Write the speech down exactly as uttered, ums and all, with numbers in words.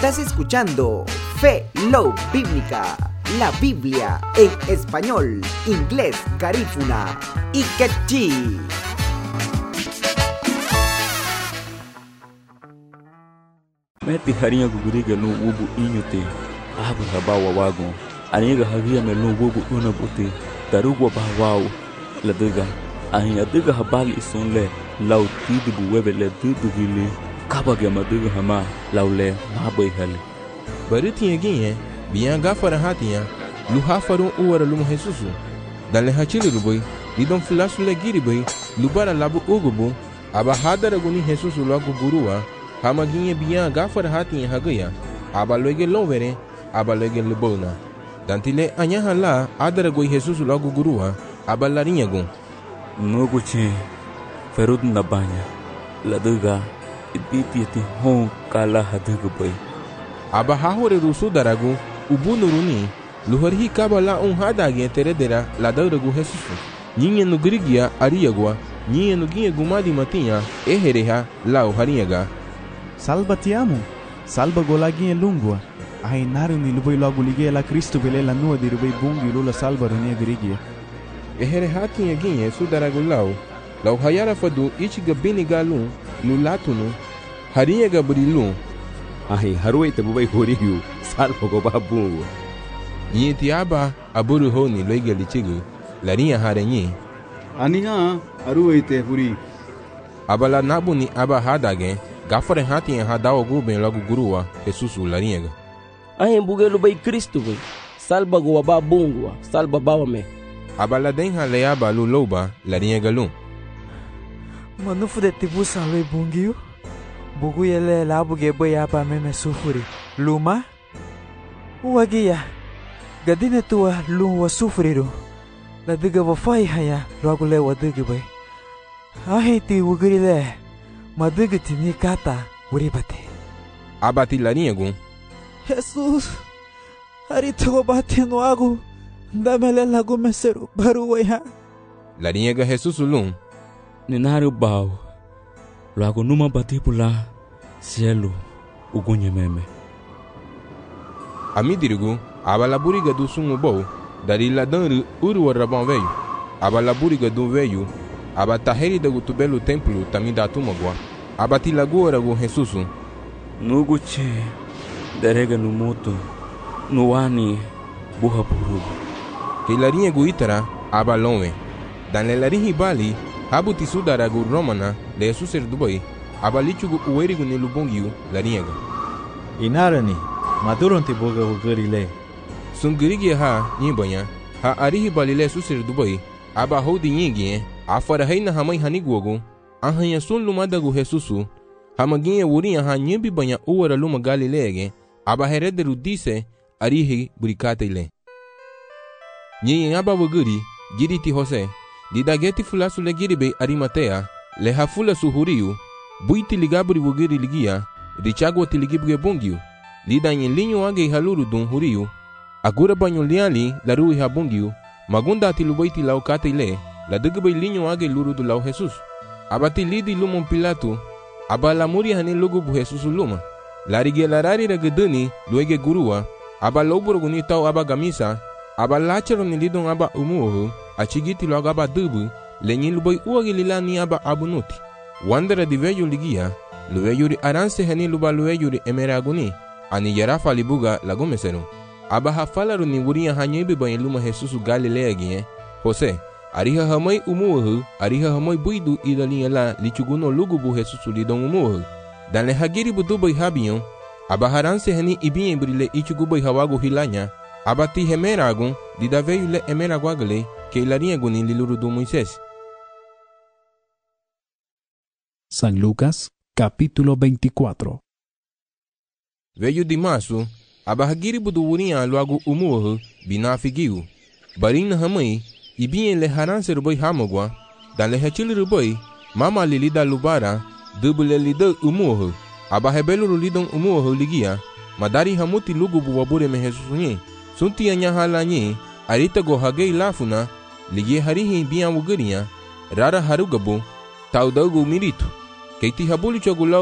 Estás escuchando Fe Love Bíblica, la Biblia en español, inglés, garífuna y quechí. Meti haringa guguriga no ubu inyote abu habawa wagon aniga hagia me no ubu una buti darugwa bahwao la diga aniga diga habali isonle law tidi buwebe le didu gile kabage madiga hama lawle mabai hali bariti yegi biyan gafara hatiya lu hafaru uwara lu Jesusu dale hachili rubai lidon filasu le giribai lubara labu ugubu aba hadara guni Jesusu lagu gurua hamaginye biyan gafara hatiya hagaya aba loge lovere aba loge lebona dantile anyaha la adara goi Jesusu lagu gurua aba larinha gun noguche ferud na banya la duga ibiti ti hon kala hadaga bai aba hahore rusu daragu ubunuruni luharhi kabala un hadage teredera la daragu Jesusu nyinye no grigia ariagwa nyinye no ginye gumadi matinha ehereha lao harinhaga Salva ti amo, salva golaginha lungua. Ainaru ni lubai logo ligue la Cristo bele la nua di rubai bungi lula salva runia grigia. Ehere hatinha ginha sudaragu lao, lao hayara fadu ichiga bini galun, lulatunu, harinhaga brilun. Ai harui te bubai horiu, salva go babu. Nyi tiaba aburu honi loiga lichigu, larinha harenyi. Aniha harui te huri. Abala nabuni aba hadage. Gafare hati en hadao guben logo gurua Jesusu larinha. Ai bugelo bai Cristo bai. Salva go ba bungwa, salva bawa me. Abala denha leaba lu loba larinha galum. Manufu de tibu salve bungiu. Bugu yele labu ge bai apa me me sufuri. Luma? Uagia. Gadine tua lu wa sufriru. La diga wa fai haya logo le wa diga bai. Ai ti ugri le. Madiga tini kata uribate. Abati larinha gun. Jesus, harito bate no agu. Damele lagu meseru baru waya. Larinha ga Jesusu lum. Ninaru bau. Lago numa bati pula cielo ugunye meme. Amidirigu abala buriga do sumo bou. Dari ladan uru warabão veio. Abala buriga do veio. Aba taheri da gutubelo templo tamida tumagwa abati lagora go Jesusu nuguche derega no moto no ani buha burugo que larinha guitara aba lonwe dan le larinhi bali habuti sudara go romana le Jesus dubai aba lichugo uerigo ne lubongiu larinha ga Inarani maduronte boga ugarile sungirigi ha nyimbanya ha arihi bali le Jesus dubai aba hodi nyingi afara reina hamai haniguogo arranha sun lumadagu Jesusu hamaginha urinha hanyimbi banha uara luma galilege aba herederu disse arihi burikata ile nyi aba waguri giriti Jose didageti fulasu le giribe arimatea le hafula suhuriu buiti ligaburi waguri ligia richagwa tiligibuge bungiu lidanye linho age haluru dun huriu agura banho liali larui habungiu magunda tilubaiti laukata ile la dugbai linho age luru do lau Jesus abati lidi lumon Pilato abala muri hani lugu bu Jesus luma larige larari ragedani luege gurua abala uburuguni tau aba gamisa abala achero ni lidon aba umuohu achigiti logo aba dubu lenyi lubai uagi lilani aba abunuti wandera di veyo ligia lueyuri aranse hani luba lueyuri emeraguni ani yarafa libuga lagomesenu aba hafalaru ni wuria hanyibi banyi luma Jesus Galilea gie Jose ariha hamai umuohu ariha hamai buidu ilalinha la lichuguno lugubu Jesusu lidon umuohu dan le hagiri budubai habion aba haranse hani ibinye brile ichugubai hawago hilanya abati hemeragun didaveyu le emeragwagale que ilarinha gunin liluru do Moisés. San Lucas capítulo veinticuatro. Veio de março aba hagiri budu wurinha luago umuohu binafigiu barina hamai ibinye le haranse rubai hamagwa dan le hachili rubai mama lilida lubara dubule lida umuohu aba hebelu lidon umuohu ligia madari hamuti lugubu wabure me Jesusunye sunti anya halanye arita go hagei lafuna ligie harihi bian wugurinya rara harugabu taudagu miritu keiti habuli chogulau